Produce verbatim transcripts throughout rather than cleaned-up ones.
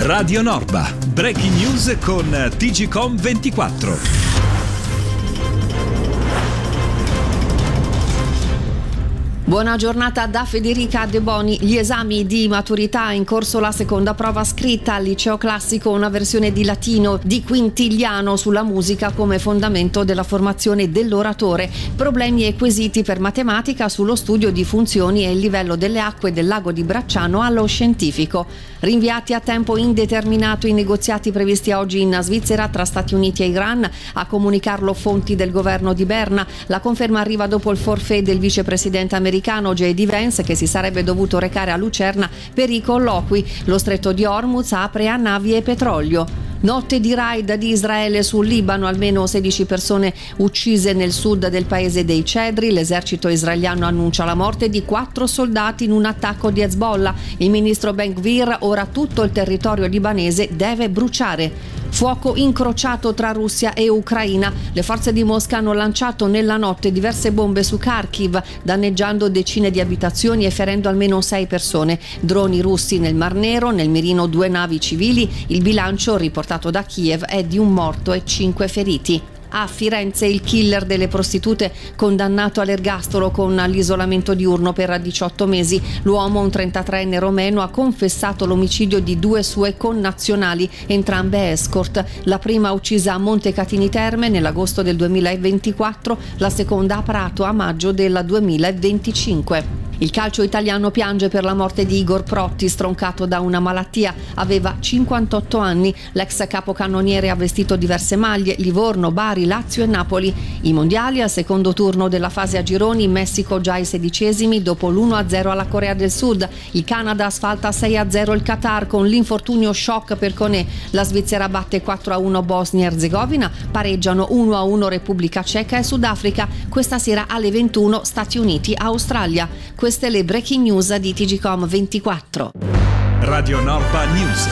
Radio Norba, breaking news con T G Com ventiquattro. Buona giornata da Federica De Boni. Gli esami di maturità, in corso la seconda prova scritta al liceo classico, una versione di latino di Quintiliano sulla musica come fondamento della formazione dell'oratore. Problemi e quesiti per matematica sullo studio di funzioni e il livello delle acque del lago di Bracciano allo scientifico. Rinviati a tempo indeterminato i negoziati previsti oggi in Svizzera tra Stati Uniti e Iran, a comunicarlo fonti del governo di Berna. La conferma arriva dopo il forfait del vicepresidente americano J D Vance, che si sarebbe dovuto recare a Lucerna per i colloqui. Lo stretto di Hormuz apre a navi e petrolio. Notte di raid di Israele sul Libano, almeno sedici persone uccise nel sud del paese dei Cedri. L'esercito israeliano annuncia la morte di quattro soldati in un attacco di Hezbollah. Il ministro Ben Gvir: ora tutto il territorio libanese deve bruciare. Fuoco incrociato tra Russia e Ucraina. Le forze di Mosca hanno lanciato nella notte diverse bombe su Kharkiv, danneggiando decine di abitazioni e ferendo almeno sei persone. Droni russi nel Mar Nero, nel mirino due navi civili. Il bilancio riportato da Kiev è di un morto e cinque feriti. A Firenze il killer delle prostitute condannato all'ergastolo con l'isolamento diurno per diciotto mesi. L'uomo, un trentatreenne romeno, ha confessato l'omicidio di due sue connazionali, entrambe escort. La prima uccisa a Montecatini Terme nell'agosto del duemilaventiquattro, la seconda a Prato a maggio del duemilaventicinque. Il calcio italiano piange per la morte di Igor Protti, stroncato da una malattia. Aveva cinquantotto anni. L'ex capocannoniere ha vestito diverse maglie: Livorno, Bari, Lazio e Napoli. I mondiali al secondo turno della fase a gironi, Messico già ai sedicesimi dopo l'uno a zero alla Corea del Sud. Il Canada asfalta sei a zero il Qatar con l'infortunio shock per Koné. La Svizzera batte quattro a uno Bosnia e Erzegovina, pareggiano uno a uno Repubblica Ceca e Sudafrica. Questa sera alle ventuno Stati Uniti, Australia. Queste le breaking news di T G Com ventiquattro. Radio Norba News.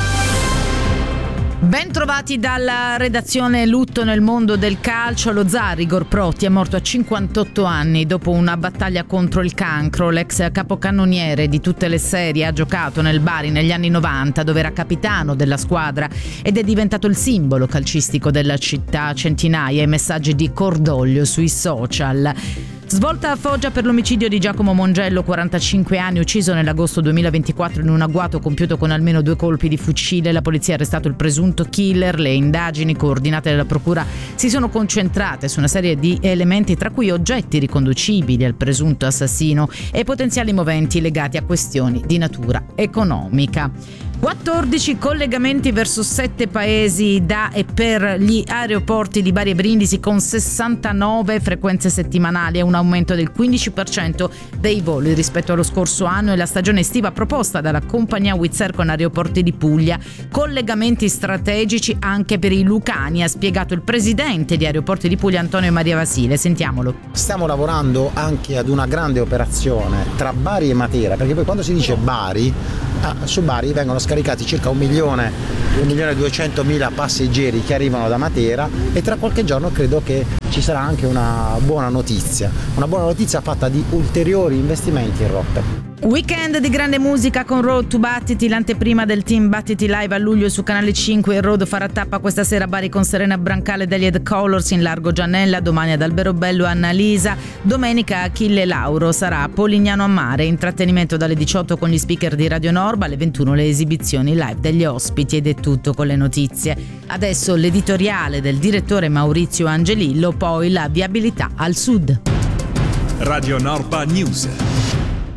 Ben trovati dalla redazione. Lutto nel mondo del calcio. Lo zar Igor Protti è morto a cinquantotto anni dopo una battaglia contro il cancro. L'ex capocannoniere di tutte le serie ha giocato nel Bari negli anni novanta, dove era capitano della squadra, ed è diventato il simbolo calcistico della città. Centinaia i messaggi di cordoglio sui social. Svolta a Foggia per l'omicidio di Giacomo Mongello, quarantacinque anni, ucciso nell'agosto duemilaventiquattro in un agguato compiuto con almeno due colpi di fucile. La polizia ha arrestato il presunto killer. Le indagini coordinate dalla procura si sono concentrate su una serie di elementi, tra cui oggetti riconducibili al presunto assassino e potenziali moventi legati a questioni di natura economica. quattordici collegamenti verso sette paesi da e per gli aeroporti di Bari e Brindisi, con sessantanove frequenze settimanali e un aumento del quindici per cento dei voli rispetto allo scorso anno. E la stagione estiva proposta dalla compagnia Wizz Air con aeroporti di Puglia. Collegamenti strategici anche per i lucani, ha spiegato il presidente di Aeroporti di Puglia Antonio Maria Vasile. Sentiamolo. Stiamo lavorando anche ad una grande operazione tra Bari e Matera, perché poi quando si dice Bari, ah, su Bari vengono scaricati circa un milione, un milione e duecentomila passeggeri che arrivano da Matera, e tra qualche giorno credo che ci sarà anche una buona notizia, una buona notizia fatta di ulteriori investimenti in rotte. Weekend di grande musica con Road to Battiti, l'anteprima del team Battiti Live a luglio su Canale cinque. Il Road farà tappa questa sera a Bari con Serena Brancale degli Head Colors in Largo Giannella, domani ad Alberobello Annalisa, domenica Achille Lauro, sarà a Polignano a Mare. Intrattenimento dalle diciotto con gli speaker di Radio Norba, alle ventuno le esibizioni live degli ospiti, ed è tutto con le notizie. Adesso l'editoriale del direttore Maurizio Angelillo, poi la viabilità al sud. Radio Norba News.